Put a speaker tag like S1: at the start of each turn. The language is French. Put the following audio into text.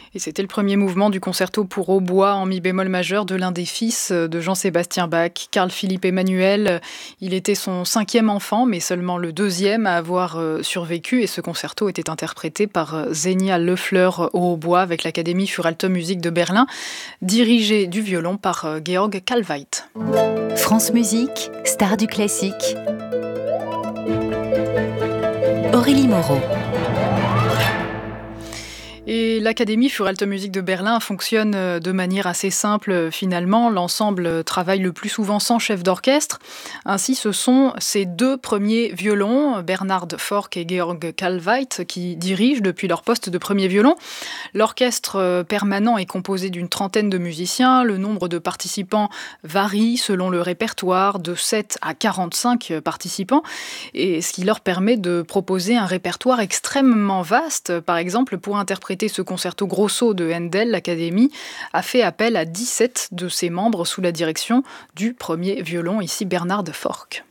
S1: Et c'était le premier mouvement du concerto pour hautbois en mi bémol majeur de l'un des fils de Jean-Sébastien Bach, Carl Philipp Emanuel. Il était son 5e enfant, mais seulement le 2e à avoir survécu. Et ce concerto était interprété par Xenia Löffler au hautbois avec l'Académie für Alte Musik de Berlin, dirigé du violon par Georg Kalveit.
S2: France Musique, star du classique. Aurélie Moreau.
S1: Et l'Académie für Alte Musik de Berlin fonctionne de manière assez simple finalement. L'ensemble travaille le plus souvent sans chef d'orchestre. Ainsi, ce sont ces 2 premiers violons, Bernhard Forck et Georg Kalveit, qui dirigent depuis leur poste de premier violon. L'orchestre permanent est composé d'une trentaine de musiciens. Le nombre de participants varie selon le répertoire, de 7 à 45 participants, et ce qui leur permet de proposer un répertoire extrêmement vaste. Par exemple, pour interpréter ce concerto grosso de Handel, l'Académie a fait appel à 17 de ses membres sous la direction du premier violon, ici Bernhard Forck.